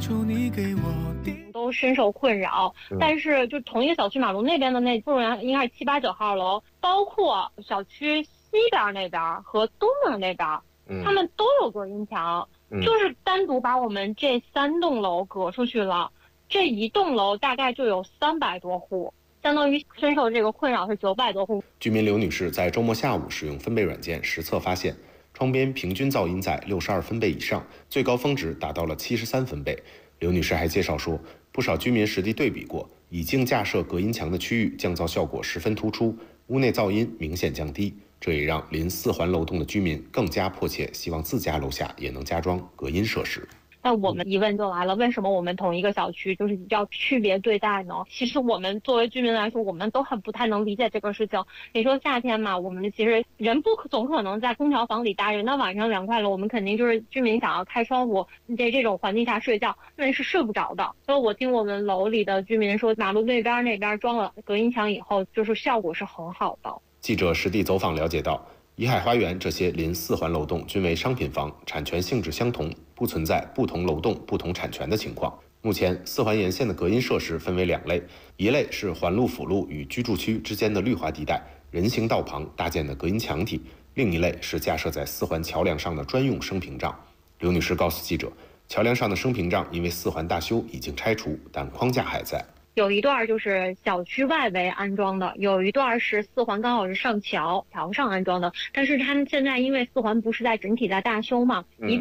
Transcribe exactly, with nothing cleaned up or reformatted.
都深受困扰。但是就同一个小区马路那边的那不然应该是七八九号楼，包括小区西边那边和东边那边，他们都有隔音墙，就是单独把我们这三栋楼隔出去了。这一栋楼大概就有三百多户，相当于深受这个困扰是九百多户。 居民刘女士在周末下午使用分贝软件实测发现，窗边平均噪音在六十二分贝以上，最高峰值达到了七十三分贝。刘女士还介绍说，不少居民实地对比过，已经架设隔音墙的区域降噪效果十分突出，屋内噪音明显降低。这也让临四环楼栋的居民更加迫切希望自家楼下也能加装隔音设施。 那我们疑问就来了，为什么我们同一个小区就是要区别对待呢？其实我们作为居民来说，我们都很不太能理解这个事情。你说夏天嘛，我们其实人不总可能在空调房里待着，那晚上凉快了，我们肯定就是居民想要开窗户，在这种环境下睡觉，那是睡不着的。所以我听我们楼里的居民说，马路对边那边装了隔音墙以后，就是效果是很好的。 记者实地走访了解到，怡海花园这些临四环楼栋均为商品房，产权性质相同，不存在不同楼栋不同产权的情况。目前四环沿线的隔音设施分为两类，一类是环路辅路与居住区之间的绿化地带、人行道旁搭建的隔音墙体，另一类是架设在四环桥梁上的专用声屏障。刘女士告诉记者，桥梁上的声屏障因为四环大修已经拆除，但框架还在。 有一段就是小区外围安装的，有一段是四环刚好是上桥桥上安装的，但是他们现在因为四环不是在整体在大修嘛，一